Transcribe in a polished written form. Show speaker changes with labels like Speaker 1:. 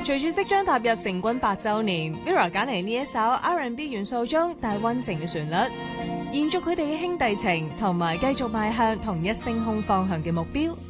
Speaker 1: 隨住即將踏入成軍8週年 ，Mirror 揀嚟呢一首 R&B 元素中帶溫情嘅旋律，延續佢哋嘅兄弟情，同埋繼續邁向同一星空方向嘅目標。